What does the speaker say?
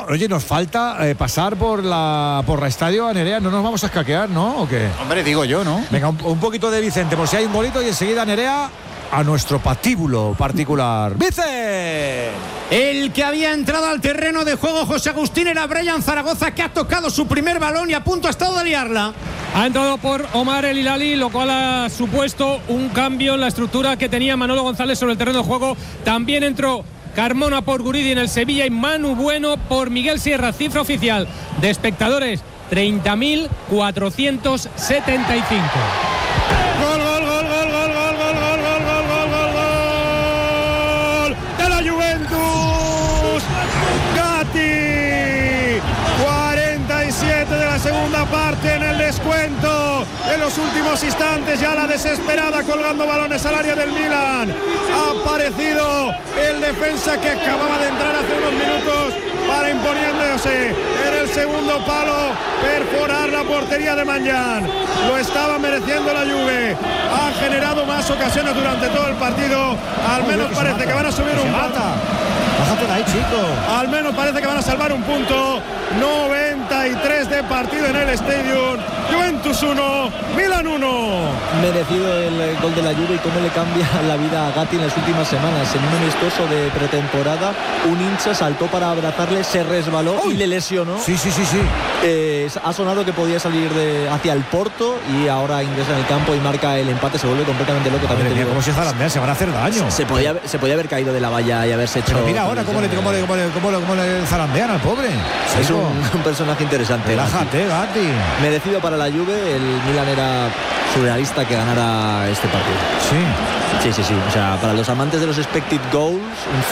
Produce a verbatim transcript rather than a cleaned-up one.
Bueno, oye, nos falta eh, pasar por la por la estadio a Nerea. No nos vamos a escaquear, ¿no? ¿O qué? Hombre, digo yo, ¿no? Venga, un, un poquito de Vicente, por si hay un golito, y enseguida Nerea a nuestro patíbulo particular. ¡Vice! El que había entrado al terreno de juego, José Agustín, era Brian Zaragoza, que ha tocado su primer balón y a punto ha estado de liarla. Ha entrado por Omar El Hilali, lo cual ha supuesto un cambio en la estructura que tenía Manolo González sobre el terreno de juego. También entró Carmona por Guridi en el Sevilla y Manu Bueno por Miguel Sierra. Cifra oficial de espectadores, treinta mil cuatrocientos setenta y cinco. Gol, gol, gol, gol, gol, gol, gol, gol, gol, gol, gol, gol, gol de la Juventus. Gatti, cuarenta y siete de la segunda parte en el descuento. En los últimos instantes, ya la desesperada colgando balones al área del Milan. Ha aparecido el defensa que acababa de entrar hace unos minutos para, imponiéndose en el segundo palo, perforar la portería de Magnan. Lo estaba mereciendo la Juve. Ha generado más ocasiones durante todo el partido. Al menos parece que van a subir un punto. Bájate de ahí, chico. Al menos parece que van a salvar un punto. noventa y tres de partido en el Stadium. Juventus uno, Milan uno. Merecido el gol de la Juve, y cómo le cambia la vida a Gatti en las últimas semanas. En un amistoso de pretemporada, un hincha saltó para abrazarle, se resbaló ¡Uy! y le lesionó. Sí, sí, sí, sí. Eh, ha sonado que podía salir de, hacia el Porto, y ahora ingresa en el campo y marca el empate. Se vuelve completamente loco. Madre también mía, ¿cómo se zarandea? Se van a hacer daño. Se podía, se podía haber caído de la valla y haberse hecho. Pero mira ahora cómo le, cómo, le, cómo, le, cómo, le, cómo le zarandean al pobre. Es un, un personaje interesante. Relájate, Gatti. Merecido para la Juve. El Milan era surrealista que ganara este partido. Sí. Sí, sí, sí. O sea, para los amantes de los expected goals, un